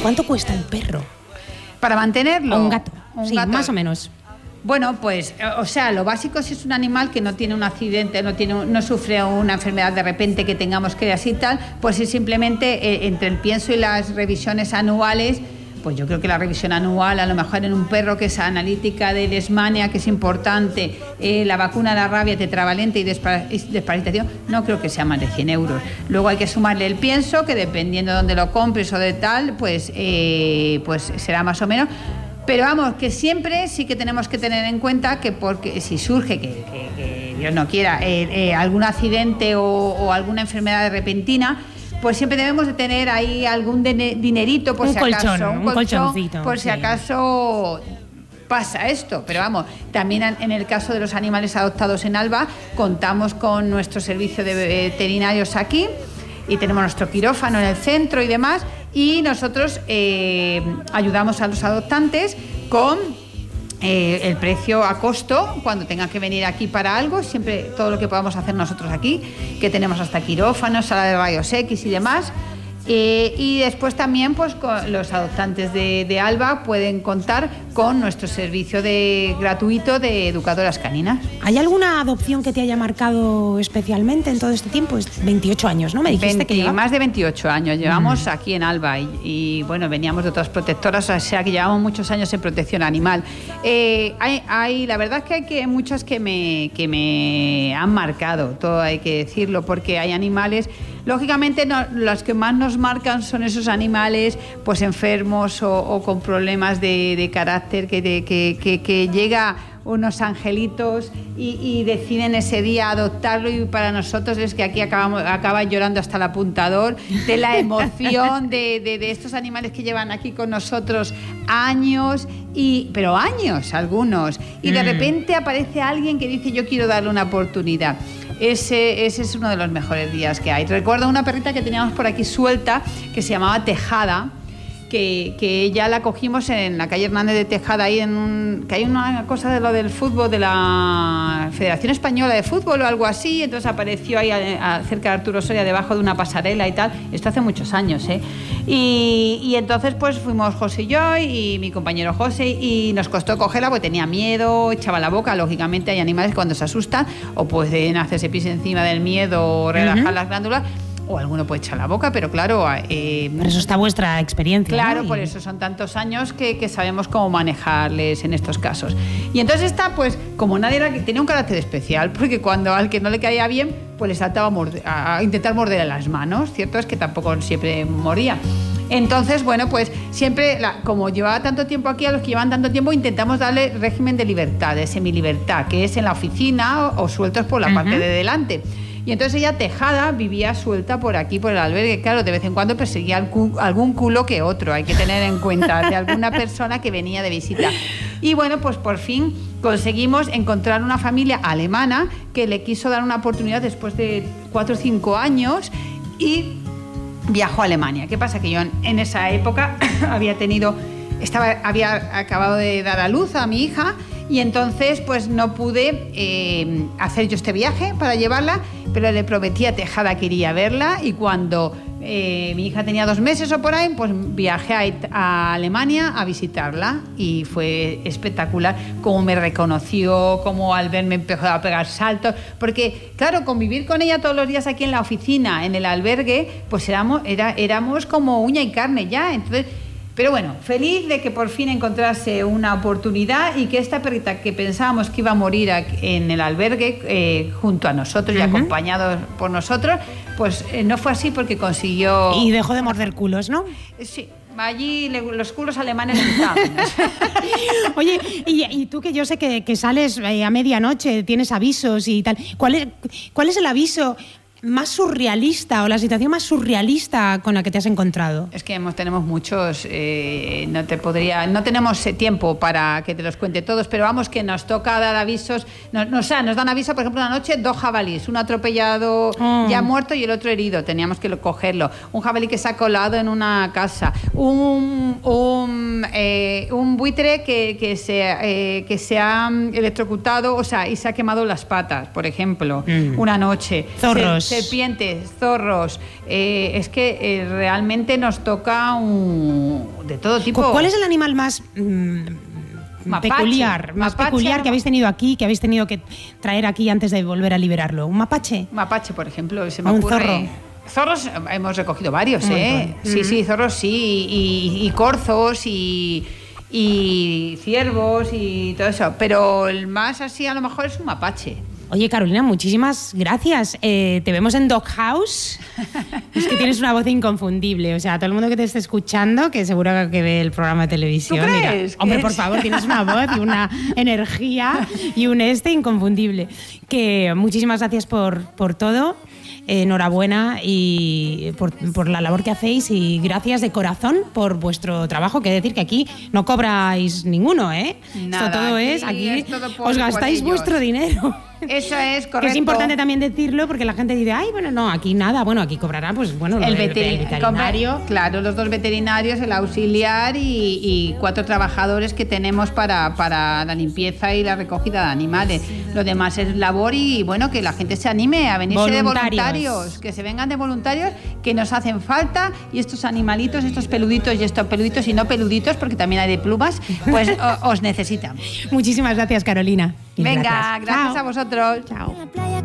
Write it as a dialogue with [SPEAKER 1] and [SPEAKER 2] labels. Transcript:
[SPEAKER 1] ¿Cuánto cuesta un perro?
[SPEAKER 2] Para mantenerlo.
[SPEAKER 1] O un gato. Sí,
[SPEAKER 2] gato.
[SPEAKER 1] Más o menos.
[SPEAKER 2] Bueno, pues, o sea, lo básico si es un animal que no tiene un accidente, no sufre una enfermedad de repente que tengamos que así tal, pues es simplemente entre el pienso y las revisiones anuales. Pues yo creo que la revisión anual, a lo mejor en un perro que es analítica de lesmania, que es importante, la vacuna de la rabia tetravalente y desparasitación, no creo que sea más de 100 euros. Luego hay que sumarle el pienso, que dependiendo de dónde lo compres o de tal, pues será más o menos. Pero vamos, que siempre sí que tenemos que tener en cuenta que porque si surge, que Dios no quiera, algún accidente o alguna enfermedad repentina, pues siempre debemos de tener ahí algún dinerito por si acaso,
[SPEAKER 1] un colchoncito,
[SPEAKER 2] por si acaso pasa esto. Pero vamos, también en el caso de los animales adoptados en Alba, contamos con nuestro servicio de veterinarios aquí y tenemos nuestro quirófano en el centro y demás, y nosotros ayudamos a los adoptantes con el precio a costo cuando tengan que venir aquí para algo, siempre todo lo que podamos hacer nosotros aquí, que tenemos hasta quirófanos, sala de rayos X y demás. Y después también pues los adoptantes de Alba pueden contar con nuestro servicio gratuito de educadoras caninas.
[SPEAKER 1] ¿Hay alguna adopción que te haya marcado especialmente en todo este tiempo? Es 28 años, ¿no? Me dijiste que llevaba.
[SPEAKER 2] Más de 28 años llevamos aquí en Alba y bueno, veníamos de otras protectoras, o sea que llevamos muchos años en protección animal. La verdad es que hay muchas que me han marcado, todo hay que decirlo, porque hay animales. Lógicamente los que más nos marcan son esos animales pues enfermos o con problemas de carácter que llega unos angelitos y deciden ese día adoptarlo, y para nosotros es que aquí acaba llorando hasta el apuntador de la emoción de estos animales que llevan aquí con nosotros años, pero años algunos, y de repente aparece alguien que dice yo quiero darle una oportunidad. Ese es uno de los mejores días que hay. Recuerdo una perrita que teníamos por aquí suelta que se llamaba Tejada, que ya la cogimos en la calle Hernández de Tejada, ahí que hay una cosa de lo del fútbol, de la Federación Española de Fútbol o algo así, entonces apareció ahí cerca de Arturo Soria, debajo de una pasarela y tal. Esto hace muchos años, ¿eh? Y entonces pues fuimos José y yo y mi compañero José, y nos costó cogerla porque tenía miedo, echaba la boca. Lógicamente hay animales que cuando se asustan o pueden hacerse pis encima del miedo o relajar las glándulas, o alguno puede echar la boca, pero claro...
[SPEAKER 1] por eso está vuestra experiencia.
[SPEAKER 2] Claro,
[SPEAKER 1] ¿no?
[SPEAKER 2] por eso son tantos años que sabemos cómo manejarles en estos casos. Y entonces esta, pues, como nadie tenía un carácter especial, porque cuando al que no le caía bien, pues le saltaba a intentar morderle las manos. Cierto es que tampoco siempre mordía. Entonces, bueno, pues siempre, como llevaba tanto tiempo aquí, a los que llevan tanto tiempo intentamos darle régimen de libertad, de semilibertad, que es en la oficina o sueltos por la parte de delante. Y entonces ella, Tejada, vivía suelta por aquí, por el albergue. Claro, de vez en cuando perseguía algún culo que otro, hay que tener en cuenta, de alguna persona que venía de visita. Y bueno, pues por fin conseguimos encontrar una familia alemana que le quiso dar una oportunidad después de 4 o 5 años y viajó a Alemania. ¿Qué pasa? Que yo en esa época había acabado de dar a luz a mi hija, y entonces pues no pude hacer yo este viaje para llevarla, pero le prometí a Tejada que iría a verla, y cuando mi hija tenía 2 meses o por ahí, pues viajé a Alemania a visitarla, y fue espectacular cómo me reconoció, cómo al verme empezó a pegar saltos, porque claro, convivir con ella todos los días aquí en la oficina, en el albergue, pues éramos como uña y carne ya. Entonces, pero bueno, feliz de que por fin encontrase una oportunidad, y que esta perrita que pensábamos que iba a morir en el albergue junto a nosotros y acompañados por nosotros, pues no fue así, porque consiguió...
[SPEAKER 1] Y dejó de morder culos, ¿no?
[SPEAKER 2] Sí. Allí los culos alemanes les gustaban.
[SPEAKER 1] Oye, y tú, que yo sé que sales a medianoche, tienes avisos y tal, ¿cuál es el aviso más surrealista o la situación más surrealista con la que te has encontrado?
[SPEAKER 2] Es que tenemos muchos, no tenemos tiempo para que te los cuente todos, pero vamos, que nos toca dar avisos, nos dan aviso, por ejemplo, una noche 2 jabalíes, uno atropellado ya muerto y el otro herido, teníamos que cogerlo, un jabalí que se ha colado en una casa, un buitre que se ha electrocutado, o sea, y se ha quemado las patas, por ejemplo, una noche.
[SPEAKER 1] Zorros.
[SPEAKER 2] serpientes, zorros. Es que realmente nos toca de todo tipo.
[SPEAKER 1] ¿Cuál es el animal más peculiar que habéis tenido aquí, que habéis tenido que traer aquí antes de volver a liberarlo? ¿Un mapache?
[SPEAKER 2] Mapache, por ejemplo, se me
[SPEAKER 1] ¿O un
[SPEAKER 2] ocurre.
[SPEAKER 1] zorro?
[SPEAKER 2] Zorros hemos recogido varios, ¿eh?
[SPEAKER 1] montón.
[SPEAKER 2] Sí, zorros sí, y corzos y ciervos y todo eso. Pero el más así a lo mejor es un mapache.
[SPEAKER 1] Oye, Carolina, muchísimas gracias. Te vemos en Doghouse. Es que tienes una voz inconfundible. O sea, todo el mundo que te esté escuchando, que seguro que ve el programa de televisión.
[SPEAKER 2] ¿Tú crees?
[SPEAKER 1] Hombre, por favor, tienes una voz y una energía y un inconfundible. Que muchísimas gracias por todo. Enhorabuena y por la labor que hacéis y gracias de corazón por vuestro trabajo. Que decir que aquí no cobráis ninguno, ¿eh?
[SPEAKER 2] Nada,
[SPEAKER 1] esto todo aquí
[SPEAKER 2] es todo
[SPEAKER 1] os gastáis vuestro dinero.
[SPEAKER 2] Eso es correcto.
[SPEAKER 1] Que es importante también decirlo porque la gente dice, ay, bueno, no, aquí nada, bueno, aquí cobrará, pues bueno,
[SPEAKER 2] el
[SPEAKER 1] veterinario.
[SPEAKER 2] Claro, los 2 veterinarios, el auxiliar y 4 trabajadores que tenemos para la limpieza y la recogida de animales. Lo demás es labor y bueno, que la gente se anime a venirse de voluntarios, que se vengan de voluntarios, que nos hacen falta y estos animalitos, estos peluditos y estos peluditos y no peluditos, porque también hay de plumas, pues os necesitan.
[SPEAKER 1] Muchísimas gracias, Carolina.
[SPEAKER 2] Venga, gracias a vosotros.
[SPEAKER 1] Chao.